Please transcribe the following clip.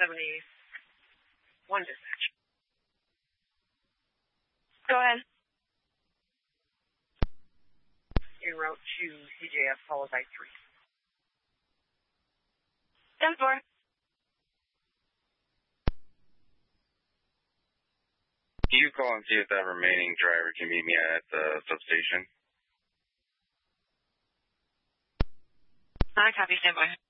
71 dispatch. Go ahead. En route to CJF followed by 3. 10-4. Can you call and see if that remaining driver can meet me at the substation? Copy, standby.